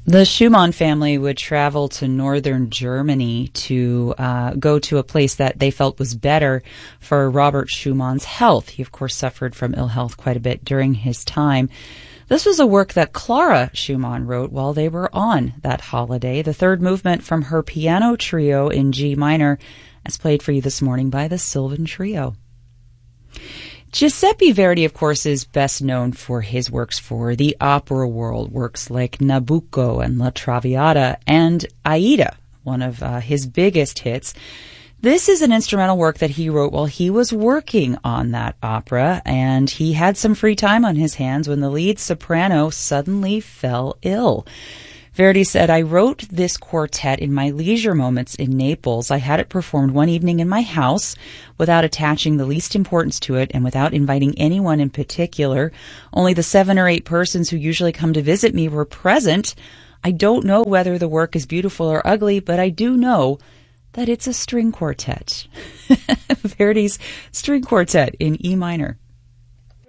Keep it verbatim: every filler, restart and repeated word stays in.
The Schumann family would travel to northern Germany to uh, go to a place that they felt was better for Robert Schumann's health. He, of course, suffered from ill health quite a bit during his time. This was a work that Clara Schumann wrote while they were on that holiday, the third movement from her piano trio in G minor, as played for you this morning by the Sylvan Trio. Giuseppe Verdi, of course, is best known for his works for the opera world, works like Nabucco and La Traviata and Aida, one of uh, his biggest hits. This is an instrumental work that he wrote while he was working on that opera, and he had some free time on his hands when the lead soprano suddenly fell ill. Verdi said, "I wrote this quartet in my leisure moments in Naples. I had it performed one evening in my house without attaching the least importance to it and without inviting anyone in particular. Only the seven or eight persons who usually come to visit me were present. I don't know whether the work is beautiful or ugly, but I do know that it's a string quartet." Verdi's string quartet in E minor.